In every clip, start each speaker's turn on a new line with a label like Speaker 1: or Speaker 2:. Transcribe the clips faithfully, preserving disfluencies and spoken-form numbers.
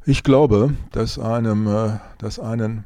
Speaker 1: Ich glaube, dass einem, äh, dass einen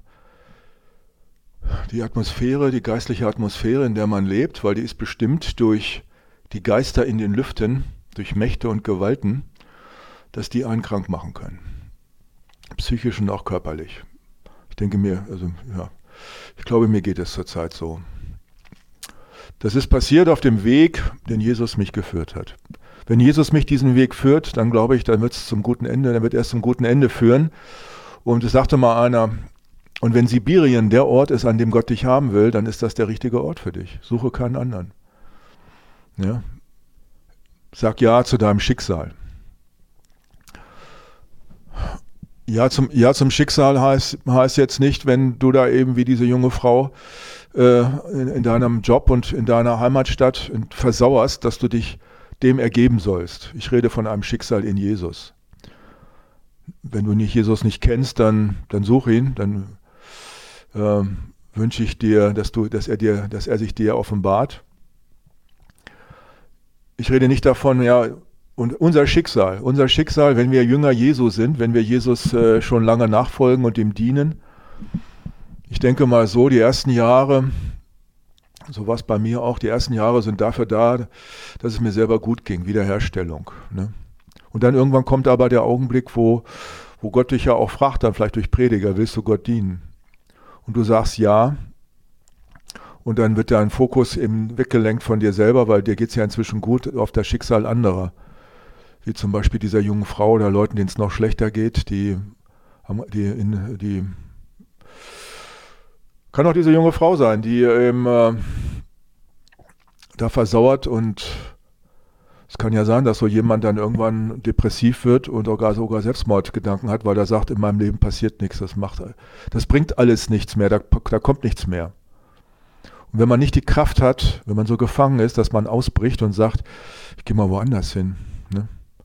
Speaker 1: die Atmosphäre, die geistliche Atmosphäre, in der man lebt, weil die ist bestimmt durch die Geister in den Lüften, durch Mächte und Gewalten, dass die einen krank machen können. Psychisch und auch körperlich. Ich denke mir, also ja, ich glaube, mir geht es zurzeit so. Das ist passiert auf dem Weg, den Jesus mich geführt hat. Wenn Jesus mich diesen Weg führt, dann glaube ich, dann wird es zum guten Ende, dann wird er es zum guten Ende führen. Und es sagte mal einer, und wenn Sibirien der Ort ist, an dem Gott dich haben will, dann ist das der richtige Ort für dich. Suche keinen anderen. Ja? Sag Ja zu deinem Schicksal. Ja zum, ja zum Schicksal heißt, heißt jetzt nicht, wenn du da eben wie diese junge Frau äh, in, in deinem Job und in deiner Heimatstadt versauerst, dass du dich dem ergeben sollst. Ich rede von einem Schicksal in Jesus. Wenn du nicht Jesus nicht kennst, dann, dann such ihn, dann äh, wünsche ich dir, dass du, dass er dir, dass er sich dir offenbart. Ich rede nicht davon, ja, und unser Schicksal, unser Schicksal, wenn wir Jünger Jesu sind, wenn wir Jesus äh, schon lange nachfolgen und ihm dienen. Ich denke mal so, die ersten Jahre, so war es bei mir auch, die ersten Jahre sind dafür da, dass es mir selber gut ging, Wiederherstellung. Ne? Und dann irgendwann kommt aber der Augenblick, wo, wo Gott dich ja auch fragt, dann vielleicht durch Prediger, willst du Gott dienen? Und du sagst ja. Und dann wird dein Fokus eben weggelenkt von dir selber, weil dir geht es ja inzwischen gut auf das Schicksal anderer. Wie zum Beispiel dieser jungen Frau oder Leuten, denen es noch schlechter geht, die, die, in, die kann auch diese junge Frau sein, die eben äh, da versauert, und es kann ja sein, dass so jemand dann irgendwann depressiv wird und sogar, sogar Selbstmordgedanken hat, weil er sagt, in meinem Leben passiert nichts, das macht, das bringt alles nichts mehr, da, da kommt nichts mehr. Und wenn man nicht die Kraft hat, wenn man so gefangen ist, dass man ausbricht und sagt, ich gehe mal woanders hin, ne?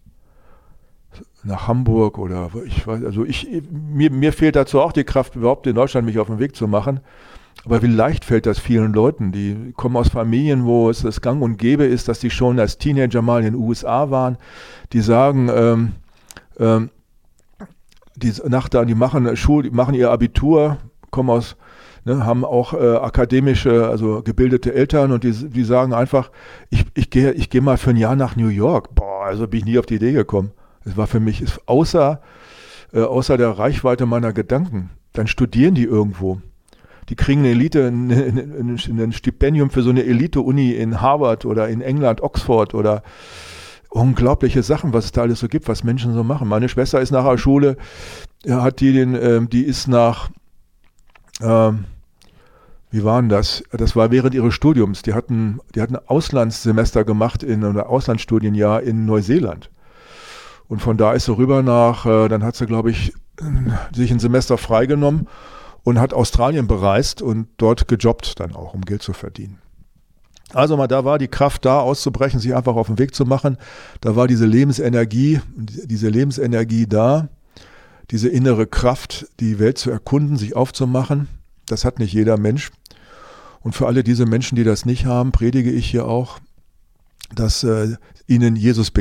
Speaker 1: Nach Hamburg oder ich weiß, also ich, mir, mir fehlt dazu auch die Kraft, überhaupt in Deutschland mich auf den Weg zu machen. Aber wie leicht fällt das vielen Leuten, die kommen aus Familien, wo es das Gang und Gäbe ist, dass die schon als Teenager mal in den U S A waren, die sagen, ähm, ähm, die, nach da, die machen Schul, die machen ihr Abitur, kommen aus, ne, haben auch äh, akademische, also gebildete Eltern, und die, die sagen einfach, ich, ich gehe ich geh mal für ein Jahr nach New York. Boah, also bin ich nie auf die Idee gekommen. Das war für mich ist außer, äh, außer der Reichweite meiner Gedanken. Dann studieren die irgendwo. Die kriegen eine Elite, ein, ein, ein Stipendium für so eine Elite-Uni in Harvard oder in England, Oxford, oder unglaubliche Sachen, was es da alles so gibt, was Menschen so machen. Meine Schwester ist nach der Schule, hat die den, ähm, die ist nach, ähm, wie war denn das? Das war während ihres Studiums. Die hatten, die hatten ein Auslandssemester gemacht in oder Auslandsstudienjahr in Neuseeland. Und von da ist sie rüber nach, äh, dann hat sie, glaube ich, sich ein Semester freigenommen und hat Australien bereist und dort gejobbt dann auch, um Geld zu verdienen. Also mal, da war die Kraft da, auszubrechen, sich einfach auf den Weg zu machen. Da war diese Lebensenergie, diese Lebensenergie da, diese innere Kraft, die Welt zu erkunden, sich aufzumachen. Das hat nicht jeder Mensch. Und für alle diese Menschen, die das nicht haben, predige ich hier auch, dass äh, ihnen Jesus begegnet.